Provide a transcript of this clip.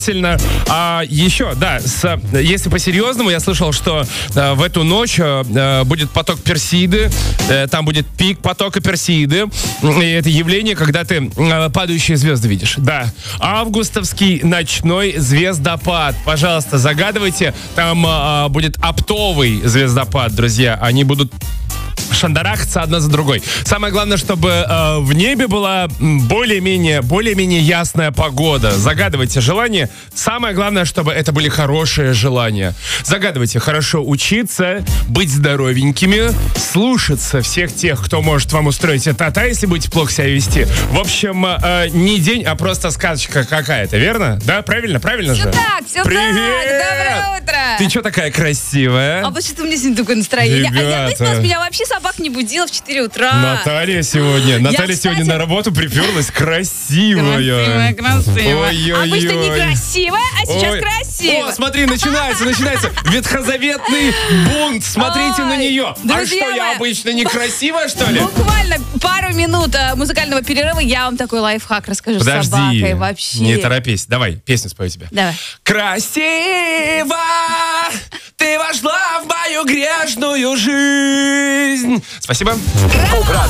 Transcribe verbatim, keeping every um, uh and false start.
А еще, да, с, если по-серьезному, я слышал, что э, в эту ночь э, будет поток Персиды, э, там будет пик потока Персиды, и это явление, когда ты э, падающие звезды видишь. Да, августовский ночной звездопад. Пожалуйста, загадывайте, там э, будет оптовый звездопад, друзья, они будут шандарахаться одна за другой. Самое главное, чтобы э, в небе была более-менее, более-менее ясная погода. Загадывайте желания. Самое главное, чтобы это были хорошие желания. Загадывайте хорошо учиться, быть здоровенькими, слушаться всех тех, кто может вам устроить это, а если будете плохо себя вести. В общем, э, не день, а просто сказочка какая-то, верно? Да, правильно? Правильно все же? Так, все Привет! так. Доброе утро! Ты что такая красивая? А почему-то у меня сегодня такое настроение? Ребята. А я, знаете, нас меня вообще собак не будила в четыре утра. Наталья сегодня. Наталья кстати... сегодня на работу приперлась красивая. Красивая, красивая. Ой-ой-ой. Обычно не красивая, а сейчас Ой. красивая. О, смотри, начинается, начинается ветхозаветный бунт. Смотрите Ой, на нее. А друзья что, я мои. обычно некрасивая, что ли? Буквально пару минут э, музыкального перерыва, я вам такой лайфхак расскажу с Подожди, собакой вообще. не торопись. Давай, песню спою тебе. Давай. Красиво ты вошла в мою грешную жизнь. Спасибо. Топ